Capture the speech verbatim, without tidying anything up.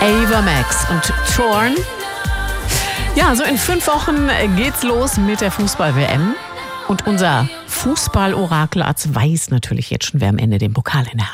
Ava Max und Torn. Ja, so in fünf Wochen geht's los mit der Fußball-W M. Und unser Fußball-Orakel Arzt weiß natürlich jetzt schon, wer am Ende den Pokal in der Hand hat.